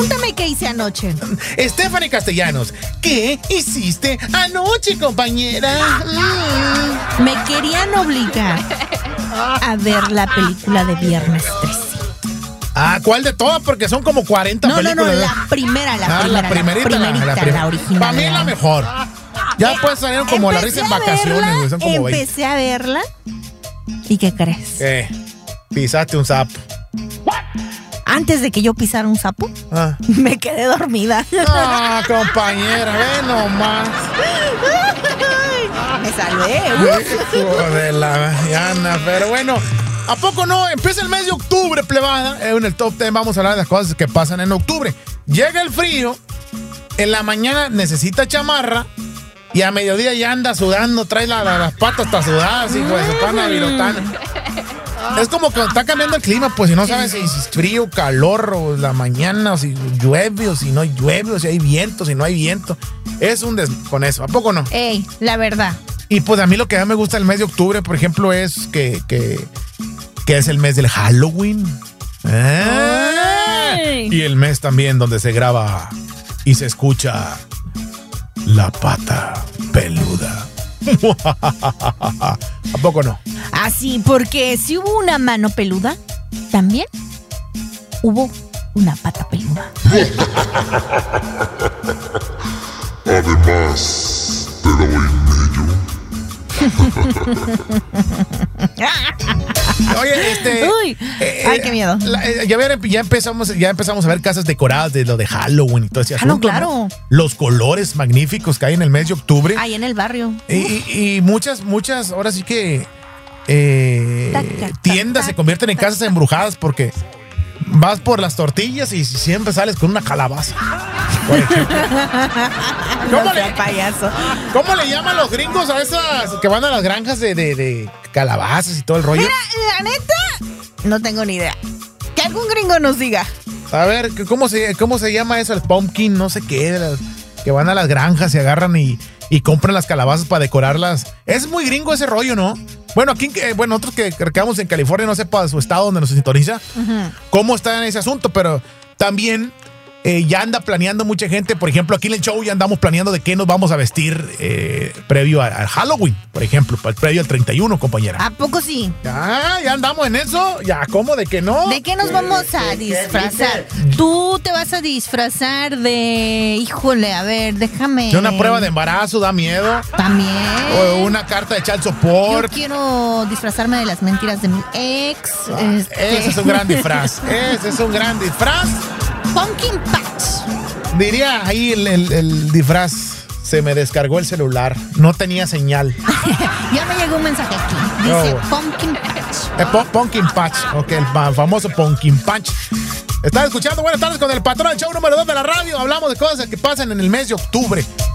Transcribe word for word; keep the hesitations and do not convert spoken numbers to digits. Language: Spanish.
pregúntame qué hice anoche. Stephanie Castellanos, ¿qué hiciste anoche, compañera? Mm. Me querían obligar a ver la película de Viernes trece. Ah, ¿cuál de todas? Porque son como cuarenta no, películas. No, no, la primera, la ah, primera. La primerita, la, primerita, la, la, prim- la original. Para mí es la mejor. Ya después salieron como las risas en vacaciones, güey. Son como Empecé veinte. A verla. ¿Y qué crees? ¿Qué? Pisaste un sapo. Antes de que yo pisara un sapo, ah. me quedé dormida. No, compañera, ve nomás. Me salvé. Hijo de la llana, pero bueno. ¿A poco no? Empieza el mes de octubre, plebada. En el top diez vamos a hablar de las cosas que pasan en octubre. Llega el frío, en la mañana necesita chamarra y a mediodía ya anda sudando, trae la, la, las patas hasta sudadas, hijo de su pana virotana. Es como que está cambiando el clima, pues si no sabes si es frío, calor, o la mañana, o si llueve, o si no llueve, o si hay viento, si no hay viento. Es un des... con eso, ¿a poco no? Ey, la verdad. Y pues a mí lo que más me gusta el mes de octubre, por ejemplo, es que, que, que es el mes del Halloween. ¿Eh? Y el mes también donde se graba y se escucha La Pata Peluda. ¿A poco no? Así, porque si hubo una mano peluda, también hubo una pata peluda. Además, te doy mello. Oye, este. Uy, eh, ay, qué miedo. La, eh, ya, ver, ya empezamos, ya empezamos a ver casas decoradas de lo de Halloween y todo ese ah, asunto. No, claro. ¿No? Los colores magníficos que hay en el mes de octubre. Ahí en el barrio. Y, y, y muchas, muchas, ahora sí que eh, taca, tiendas taca, se convierten en casas taca. embrujadas porque vas por las tortillas y siempre sales con una calabaza. ¿Cómo, no le, payaso. ¿Cómo le llaman los gringos a esas que van a las granjas de, de, de calabazas y todo el rollo? Mira, la neta, no tengo ni idea. Que algún gringo nos diga. A ver, ¿cómo se, cómo se llama eso? El pumpkin, no sé qué, las, que van a las granjas y agarran y, y compran las calabazas para decorarlas. Es muy gringo ese rollo, ¿no? Bueno, aquí, eh, bueno, nosotros que quedamos en California, no sé para su estado donde nos sintoniza, uh-huh. cómo está en ese asunto, pero también eh, ya anda planeando mucha gente. Por ejemplo, aquí en el show ya andamos planeando de qué nos vamos a vestir eh, previo al Halloween, por ejemplo, previo al treinta y uno, compañera. ¿A poco sí? Ya, ya andamos en eso. Ya, ¿cómo? ¿De qué no? ¿De qué nos vamos a disfrazar? Tú te vas a disfrazar de... Híjole, a ver, déjame... De una prueba de embarazo, da miedo. También. O una carta de child support. Yo quiero disfrazarme de las mentiras de mi ex. Ah, este... Ese es un gran disfraz. Ese es un gran disfraz. Pumpkin Patch. Diría ahí el, el, el disfraz. Se me descargó el celular. No tenía señal. Ya me llegó un mensaje aquí. Dice oh. Pumpkin Patch. Eh, pu- Pumpkin Patch. Ok, el famoso Pumpkin Patch. Estás escuchando Buenas Tardes con el patrón del show número dos de la radio. Hablamos de cosas que pasan en el mes de octubre.